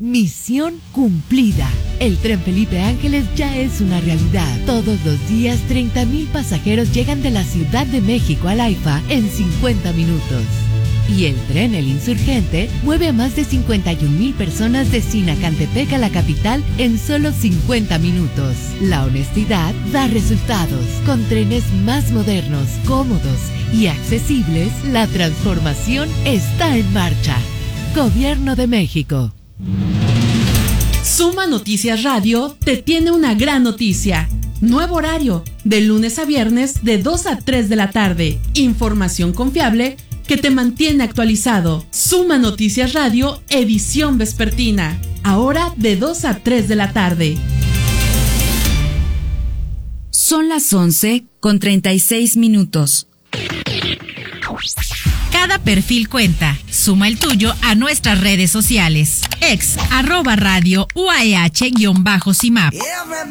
Misión cumplida. El Tren Felipe Ángeles ya es una realidad. Todos los días 30,000 pasajeros llegan de la Ciudad de México al AIFA en 50 minutos. Y el tren El Insurgente mueve a más de 51,000 personas de Sinacantepec a la capital en solo 50 minutos. La honestidad da resultados. Con trenes más modernos, cómodos y accesibles, la transformación está en marcha. Gobierno de México. Suma Noticias Radio te tiene una gran noticia. Nuevo horario, de lunes a viernes de 2 a 3 de la tarde. Información confiable que te mantiene actualizado. Suma Noticias Radio, edición vespertina. Ahora de 2 a 3 de la tarde. Son las 11:36. Cada perfil cuenta. Suma el tuyo a nuestras redes sociales. @radio UAEH-CIMAP.